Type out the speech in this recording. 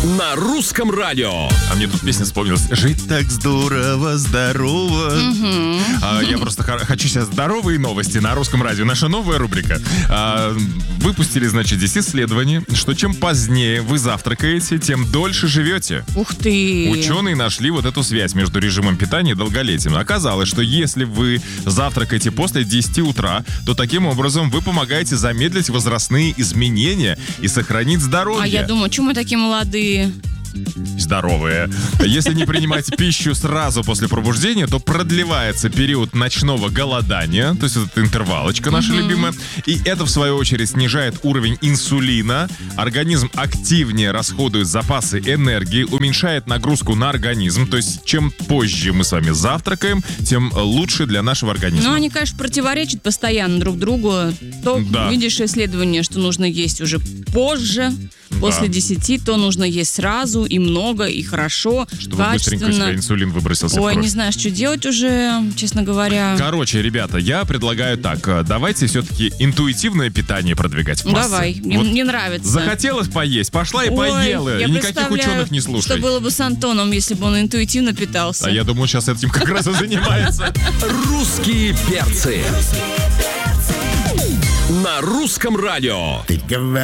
На русском радио. А мне тут песня вспомнилась. Жить так здорово, здорово. Я просто хочу сейчас здоровые новости на русском радио. Наша новая рубрика. Выпустили, значит, здесь исследование, что чем позднее вы завтракаете, тем дольше живете. Ух ты! Ученые нашли вот эту связь между режимом питания и долголетием. Оказалось, что если вы завтракаете после 10 утра, то таким образом вы помогаете замедлить возрастные изменения и сохранить здоровье. А я думаю, чему мы такие молодые? Здоровые. Если не принимать пищу сразу после пробуждения, то продлевается период ночного голодания, то есть это интервалочка наша любимая, и это в свою очередь снижает уровень инсулина, организм активнее расходует запасы энергии, уменьшает нагрузку на организм, то есть чем позже мы с вами завтракаем, тем лучше для нашего организма. Ну, они, конечно, противоречат постоянно друг другу. То видишь исследование, что нужно есть уже позже, после 10, то нужно есть сразу и много, и хорошо, чтобы качественно. быстренько у себя инсулин выбросился в кровь. Не знаю, что делать уже, честно говоря. Короче, ребята, я предлагаю так. Давайте все-таки интуитивное питание продвигать в массы. Давай, мне нравится. Захотелось поесть, пошла и поела. И никаких ученых не слушай. Что было бы с Антоном, если бы он интуитивно питался? А я думаю, сейчас этим как раз и занимается. Русские перцы. На русском радио.